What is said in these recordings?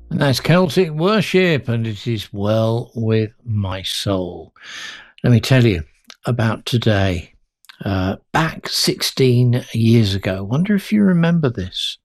And that's Celtic Worship, and it is well with my soul. Let me tell you about today. Back 16 years ago, wonder if you remember this.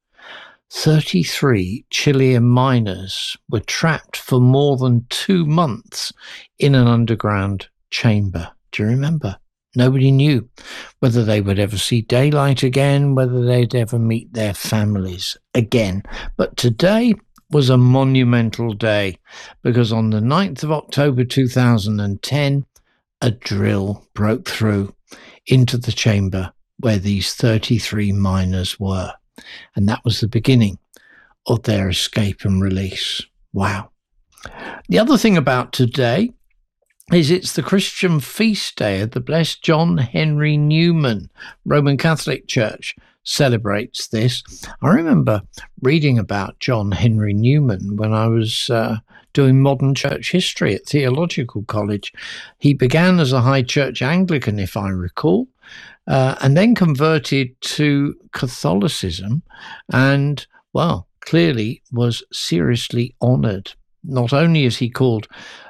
33 Chilean miners were trapped for more than 2 months in an underground chamber. Do you remember? Nobody knew whether they would ever see daylight again, whether they'd ever meet their families again. But today was a monumental day because on the 9th of October 2010, a drill broke through into the chamber where these 33 miners were. And that was the beginning of their escape and release. Wow. The other thing about today is it's the Christian feast day of the blessed John Henry Newman. Roman Catholic Church celebrates this. I remember reading about John Henry Newman when I was doing modern church history at Theological College. He began as a high church Anglican, if I recall, and then converted to Catholicism and, well, clearly was seriously honoured. Not only is he called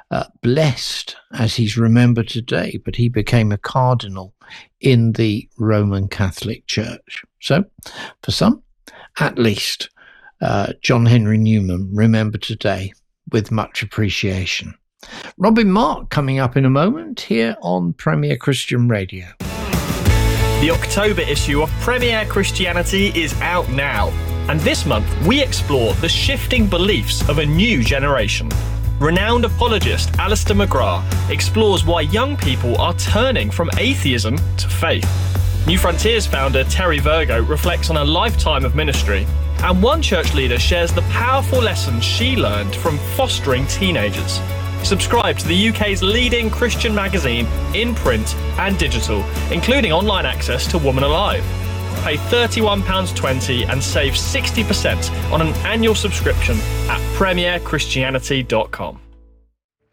blessed as he's remembered today, but he became a cardinal in the Roman Catholic Church. So, for some, at least, John Henry Newman remembered today with much appreciation. Robin Mark coming up in a moment here on Premier Christian Radio. The October issue of Premier Christianity is out now, and this month we explore the shifting beliefs of a new generation. Renowned apologist Alistair McGrath explores why young people are turning from atheism to faith. New Frontiers founder Terry Virgo reflects on a lifetime of ministry, and one church leader shares the powerful lessons she learned from fostering teenagers. Subscribe to the UK's leading Christian magazine in print and digital, including online access to Woman Alive. Pay £31.20 and save 60% on an annual subscription at premierchristianity.com.